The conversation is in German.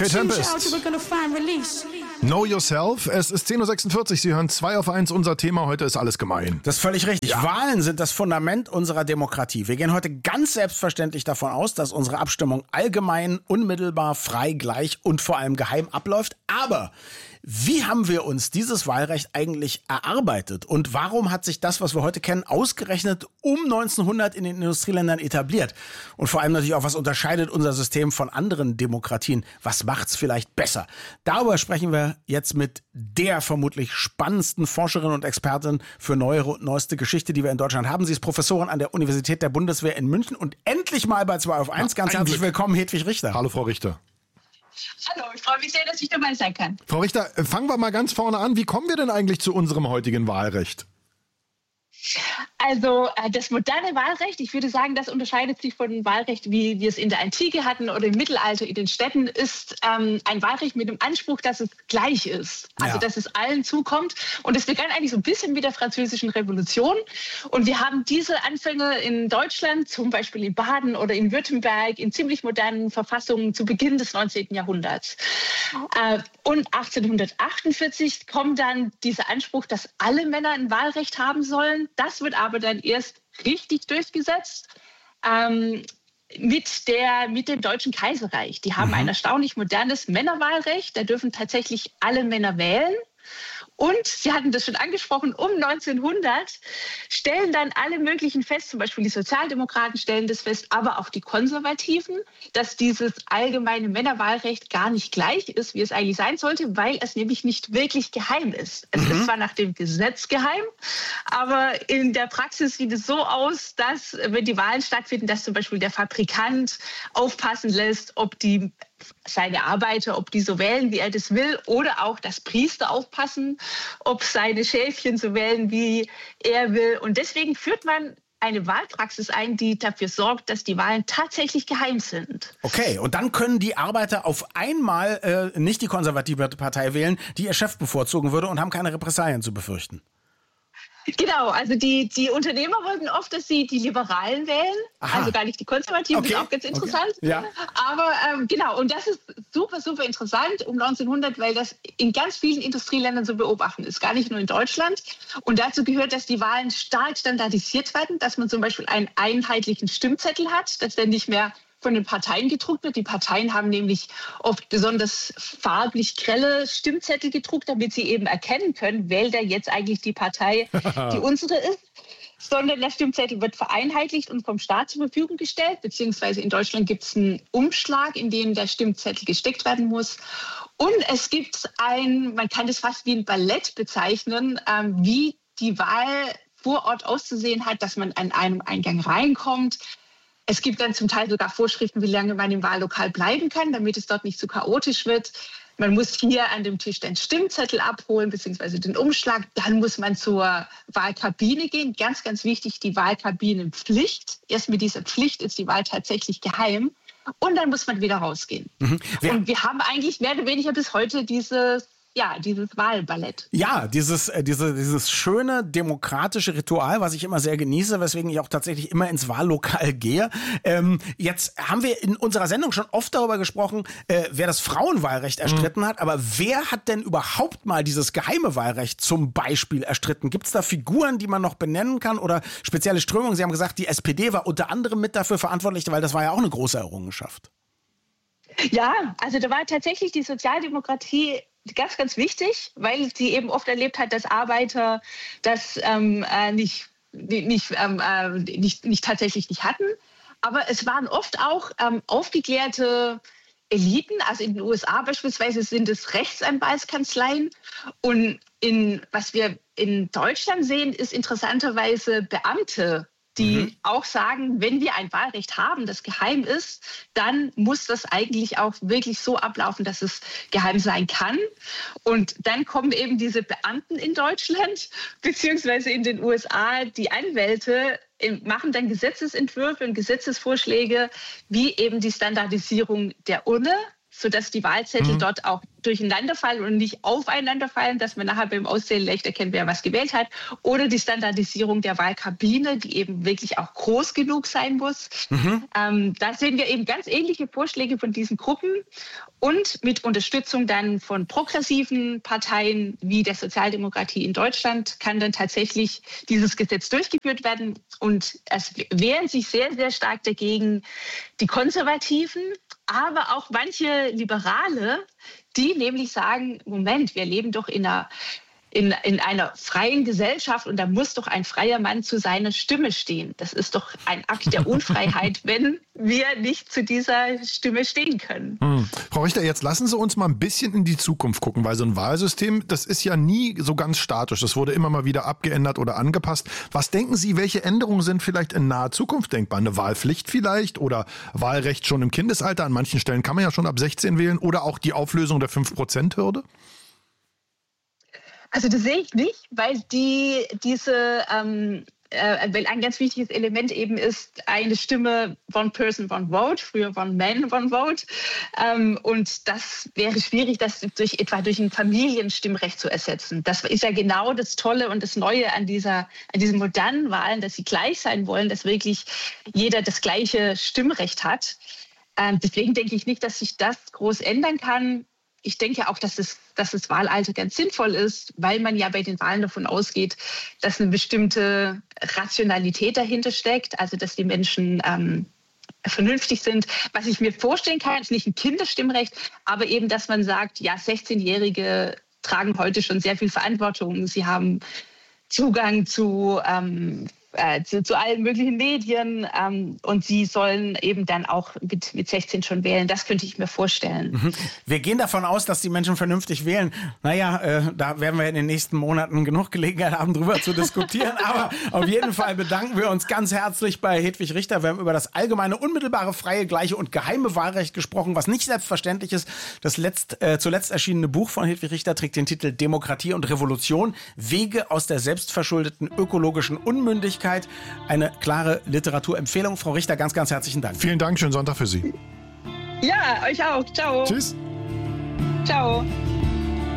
DJ Tempest. Know Yourself. Es ist 10.46 Uhr. Sie hören 2 auf 1. Unser Thema heute ist alles gemein. Das ist völlig richtig. Ja. Wahlen sind das Fundament unserer Demokratie. Wir gehen heute ganz selbstverständlich davon aus, dass unsere Abstimmung allgemein, unmittelbar, frei, gleich und vor allem geheim abläuft. Aber wie haben wir uns dieses Wahlrecht eigentlich erarbeitet? Und warum hat sich das, was wir heute kennen, ausgerechnet um 1900 in den Industrieländern etabliert? Und vor allem natürlich auch, was unterscheidet unser System von anderen Demokratien? Was macht's vielleicht besser? Darüber sprechen wir jetzt mit der vermutlich spannendsten Forscherin und Expertin für neuere und neueste Geschichte, die wir in Deutschland haben. Sie ist Professorin an der Universität der Bundeswehr in München und endlich mal bei 2 auf 1. Ganz herzlich willkommen, Hedwig Richter. Hallo, Frau Richter. Hallo, ich freue mich sehr, dass ich dabei sein kann. Frau Richter, fangen wir mal ganz vorne an. Wie kommen wir denn eigentlich zu unserem heutigen Wahlrecht? Also das moderne Wahlrecht, ich würde sagen, das unterscheidet sich von dem Wahlrecht, wie wir es in der Antike hatten oder im Mittelalter in den Städten, ist ein Wahlrecht mit dem Anspruch, dass es gleich ist. Also dass es allen zukommt. Und es begann eigentlich so ein bisschen mit der Französischen Revolution. Und wir haben diese Anfänge in Deutschland, zum Beispiel in Baden oder in Württemberg, in ziemlich modernen Verfassungen zu Beginn des 19. Jahrhunderts. Und 1848 kommt dann dieser Anspruch, dass alle Männer ein Wahlrecht haben sollen. Das wird aber dann erst richtig durchgesetzt mit dem Deutschen Kaiserreich. Die haben ein erstaunlich modernes Männerwahlrecht. Da dürfen tatsächlich alle Männer wählen. Und Sie hatten das schon angesprochen, um 1900 stellen dann alle möglichen fest, zum Beispiel die Sozialdemokraten stellen das fest, aber auch die Konservativen, dass dieses allgemeine Männerwahlrecht gar nicht gleich ist, wie es eigentlich sein sollte, weil es nämlich nicht wirklich geheim ist. Es ist zwar nach dem Gesetz geheim, aber in der Praxis sieht es so aus, dass, wenn die Wahlen stattfinden, dass zum Beispiel der Fabrikant aufpassen lässt, ob seine Arbeiter, ob die so wählen, wie er das will, oder auch, dass Priester aufpassen, ob seine Schäfchen so wählen, wie er will. Und deswegen führt man eine Wahlpraxis ein, die dafür sorgt, dass die Wahlen tatsächlich geheim sind. Okay, und dann können die Arbeiter auf einmal nicht die konservative Partei wählen, die ihr Chef bevorzugen würde und haben keine Repressalien zu befürchten. Genau, also die Unternehmer wollten oft, dass sie die Liberalen wählen, also gar nicht die Konservativen, das ist auch ganz interessant. Okay. Ja. Aber genau, und das ist super, super interessant um 1900, weil das in ganz vielen Industrieländern so beobachten ist, gar nicht nur in Deutschland. Und dazu gehört, dass die Wahlen stark standardisiert werden, dass man zum Beispiel einen einheitlichen Stimmzettel hat, dass der nicht mehr von den Parteien gedruckt wird. Die Parteien haben nämlich oft besonders farblich grelle Stimmzettel gedruckt, damit sie eben erkennen können, wählt er jetzt eigentlich die Partei, die unsere ist. Sondern der Stimmzettel wird vereinheitlicht und vom Staat zur Verfügung gestellt, beziehungsweise in Deutschland gibt es einen Umschlag, in den der Stimmzettel gesteckt werden muss. Und es gibt man kann das fast wie ein Ballett bezeichnen, wie die Wahl vor Ort auszusehen hat, dass man an einem Eingang reinkommt. Es gibt dann zum Teil sogar Vorschriften, wie lange man im Wahllokal bleiben kann, damit es dort nicht zu chaotisch wird. Man muss hier an dem Tisch den Stimmzettel abholen, beziehungsweise den Umschlag. Dann muss man zur Wahlkabine gehen. Ganz, ganz wichtig, die Wahlkabinenpflicht. Erst mit dieser Pflicht ist die Wahl tatsächlich geheim. Und dann muss man wieder rausgehen. Und wir haben eigentlich mehr oder weniger bis heute dieses Wahlballett. Ja, dieses schöne demokratische Ritual, was ich immer sehr genieße, weswegen ich auch tatsächlich immer ins Wahllokal gehe. Jetzt haben wir in unserer Sendung schon oft darüber gesprochen, wer das Frauenwahlrecht erstritten hat. Aber wer hat denn überhaupt mal dieses geheime Wahlrecht zum Beispiel erstritten? Gibt es da Figuren, die man noch benennen kann oder spezielle Strömungen? Sie haben gesagt, die SPD war unter anderem mit dafür verantwortlich, weil das war ja auch eine große Errungenschaft. Ja, also da war tatsächlich die Sozialdemokratie ganz, ganz wichtig, weil sie eben oft erlebt hat, dass Arbeiter das nicht tatsächlich nicht hatten. Aber es waren oft auch aufgeklärte Eliten, also in den USA beispielsweise sind es Rechtsanwaltskanzleien. Und was wir in Deutschland sehen, ist interessanterweise Beamte, die auch sagen, wenn wir ein Wahlrecht haben, das geheim ist, dann muss das eigentlich auch wirklich so ablaufen, dass es geheim sein kann. Und dann kommen eben diese Beamten in Deutschland beziehungsweise in den USA, die Anwälte, machen dann Gesetzesentwürfe und Gesetzesvorschläge, wie eben die Standardisierung der Urne, sodass die Wahlzettel dort auch durcheinander fallen und nicht aufeinander fallen, dass man nachher beim Auszählen leicht erkennt, wer was gewählt hat. Oder die Standardisierung der Wahlkabine, die eben wirklich auch groß genug sein muss. Da sehen wir eben ganz ähnliche Vorschläge von diesen Gruppen. Und mit Unterstützung dann von progressiven Parteien wie der Sozialdemokratie in Deutschland kann dann tatsächlich dieses Gesetz durchgeführt werden. Und es wehren sich sehr, sehr stark dagegen die Konservativen, aber auch manche Liberale, die nämlich sagen, Moment, wir leben doch in einer freien Gesellschaft und da muss doch ein freier Mann zu seiner Stimme stehen. Das ist doch ein Akt der Unfreiheit, wenn wir nicht zu dieser Stimme stehen können. Frau Richter, jetzt lassen Sie uns mal ein bisschen in die Zukunft gucken, weil so ein Wahlsystem, das ist ja nie so ganz statisch. Das wurde immer mal wieder abgeändert oder angepasst. Was denken Sie, welche Änderungen sind vielleicht in naher Zukunft denkbar? Eine Wahlpflicht vielleicht oder Wahlrecht schon im Kindesalter? An manchen Stellen kann man ja schon ab 16 wählen oder auch die Auflösung der 5%-Hürde? Also das sehe ich nicht, weil weil ein ganz wichtiges Element eben ist, eine Stimme, one person, one vote, früher one man, one vote. Und das wäre schwierig, das etwa durch ein Familienstimmrecht zu ersetzen. Das ist ja genau das Tolle und das Neue an diesen modernen Wahlen, dass sie gleich sein wollen, dass wirklich jeder das gleiche Stimmrecht hat. Deswegen denke ich nicht, dass sich das groß ändern kann. Ich denke auch, dass das Wahlalter ganz sinnvoll ist, weil man ja bei den Wahlen davon ausgeht, dass eine bestimmte Rationalität dahinter steckt, also dass die Menschen vernünftig sind. Was ich mir vorstellen kann, ist nicht ein Kinderstimmrecht, aber eben, dass man sagt, ja, 16-Jährige tragen heute schon sehr viel Verantwortung. Sie haben Zugang zu allen möglichen Medien und sie sollen eben dann auch mit 16 schon wählen. Das könnte ich mir vorstellen. Wir gehen davon aus, dass die Menschen vernünftig wählen. Naja, da werden wir in den nächsten Monaten genug Gelegenheit haben, drüber zu diskutieren. Aber auf jeden Fall bedanken wir uns ganz herzlich bei Hedwig Richter. Wir haben über das allgemeine, unmittelbare, freie, gleiche und geheime Wahlrecht gesprochen, was nicht selbstverständlich ist. Das zuletzt erschienene Buch von Hedwig Richter trägt den Titel Demokratie und Revolution. Wege aus der selbstverschuldeten ökologischen Unmündigkeit. Eine klare Literaturempfehlung. Frau Richter, ganz, ganz herzlichen Dank. Vielen Dank, schönen Sonntag für Sie. Ja, euch auch. Ciao. Tschüss. Ciao.